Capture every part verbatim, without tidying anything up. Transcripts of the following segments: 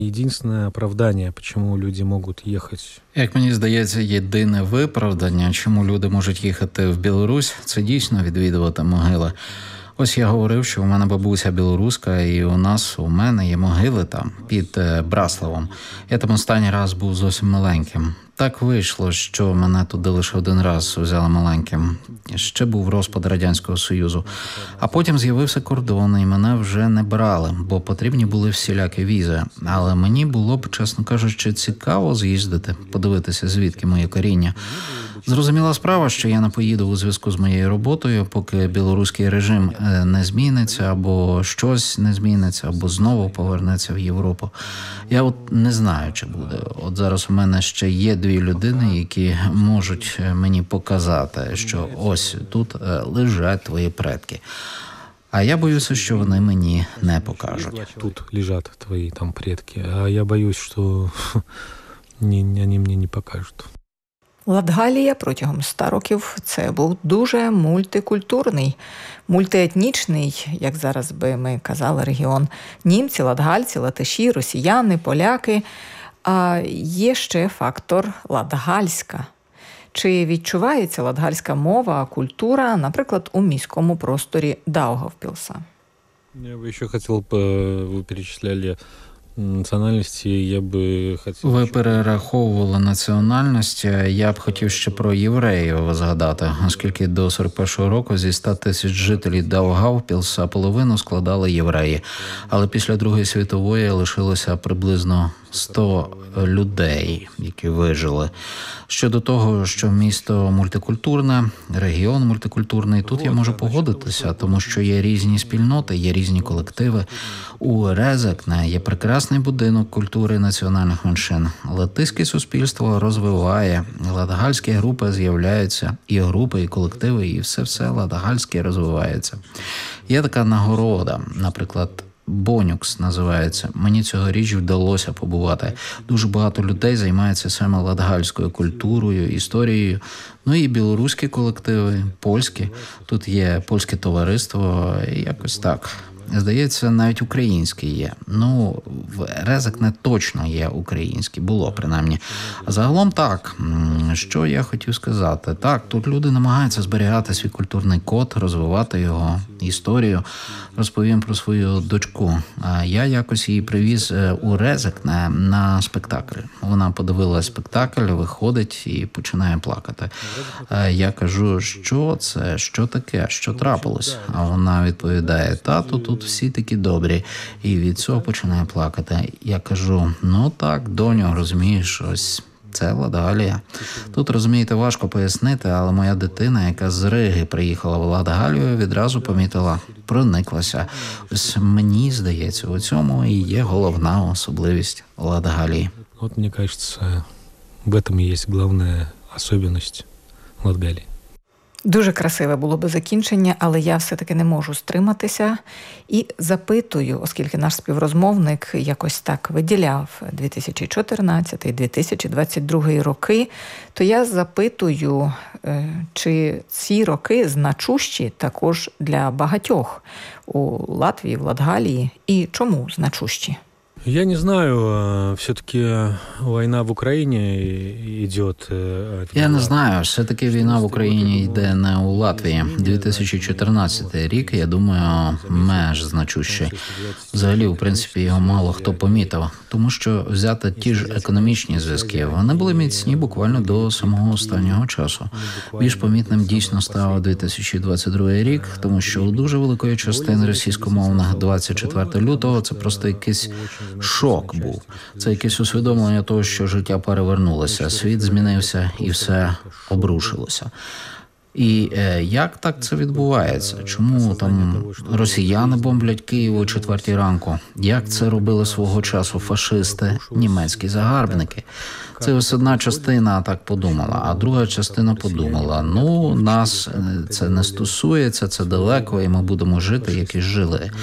Единственное оправдание, почему люди могут ехать. Як мені здається, єдине виправдання, чому люди можуть їхати в Білорусь, це дійсно відвідувати могили. Ось я говорив, що у мене бабуся білоруська, і у нас, у мене є могили там, під Браславом. Я там останній раз був зовсім маленьким. Так вийшло, що мене туди лише один раз взяли маленьким. Ще був розпад Радянського Союзу. А потім з'явився кордон, і мене вже не брали, бо потрібні були всілякі візи. Але мені було б, чесно кажучи, цікаво з'їздити, подивитися, звідки моє коріння. Зрозуміла справа, що я не поїду у зв'язку з моєю роботою, поки білоруський режим не зміниться, або щось не зміниться, або знову повернеться в Європу. Я от не знаю, чи буде. От зараз у мене ще є дві людини, які можуть мені показати, що ось тут лежать твої предки. А я боюся, що вони мені не покажуть. Тут лежать твої там предки, а я боюсь, що вони мені не покажуть. Латгалія протягом ста років – це був дуже мультикультурний, мультиетнічний, як зараз би ми казали, регіон. Німці, латгальці, латиші, росіяни, поляки. А є ще фактор латгальська. Чи відчувається латгальська мова, культура, наприклад, у міському просторі Даугавпілса? Я би ще хотів, ви перечисляли національності, я би хотів... Ви перераховували національності, я б хотів ще про євреїв згадати, оскільки до сорок першого року зі ста тисяч жителів Даугавпілса половину складали євреї. Але після Другої світової лишилося приблизно сто людей, які вижили. Щодо того, що місто мультикультурне, регіон мультикультурний, тут я можу погодитися, тому що є різні спільноти, є різні колективи. У Резекне є прекрасний будинок культури національних меншин. Латиське суспільство розвиває, латгальські групи з'являються, і групи, і колективи, і все-все латгальське розвивається. Є така нагорода, наприклад, Бонюкс називається. Мені цьогоріч вдалося побувати. Дуже багато людей займаються саме латгальською культурою, історією. Ну і білоруські колективи, польські. Тут є польське товариство, якось так. Здається, навіть українські є. Ну, в Резекне точно є українські, було принаймні. А загалом так, що я хотів сказати. Так, тут люди намагаються зберігати свій культурний код, розвивати його, історію. Розповім про свою дочку. Я якось її привіз у Резекне на спектакль. Вона подивилась спектакль, виходить і починає плакати. Я кажу, що це, що таке, що трапилось? А вона відповідає, тату, тут всі такі добрі. І від цього починає плакати. Я кажу, ну так, доню, розумієш, ось це Латгалія. Тут, розумієте, важко пояснити, але моя дитина, яка з Риги приїхала в Латгалію, відразу помітила, прониклася. Ось мені здається, у цьому і є головна особливість Латгалії. От, мені кажеться, в этом і є головна особливість Латгалії. Дуже красиве було би закінчення, але я все-таки не можу стриматися і запитую, оскільки наш співрозмовник якось так виділяв дві тисячі чотирнадцятий - дві тисячі двадцять другий роки, то я запитую, чи ці роки значущі також для багатьох у Латвії, в Латгалії, і чому значущі? Я не знаю, все-таки війна в Україні йде. Я не знаю, все-таки війна в Україні йде не у Латвії. дві тисячі чотирнадцятий рік, я думаю, меж значущий. Взагалі, в принципі, його мало хто помітив, тому що взяти ті ж економічні зв'язки, вони були міцні буквально до самого останнього часу. Більш помітним дійсно став дві тисячі двадцять другий рік, тому що у дуже великої частини російськомовних двадцять четвертого лютого це просто якийсь шок був. Це якесь усвідомлення того, що життя перевернулося, світ змінився і все обрушилося. І е, як так це відбувається? Чому там росіяни бомблять Київ о четвертій ранку? Як це робили свого часу фашисти, німецькі загарбники? Це ось одна частина так подумала, а друга частина подумала, ну, нас це не стосується, це далеко, і ми будемо жити, як і жили.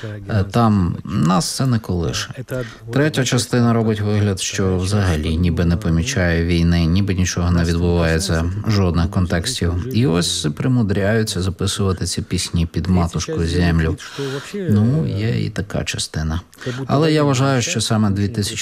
Там нас це не колише. Третя частина робить вигляд, що взагалі ніби не помічає війни, ніби нічого не відбувається, жодних контекстів. І І ось примудряються записувати ці пісні під матушку землю. Ну, є і така частина. Але я вважаю, що саме дві тисячі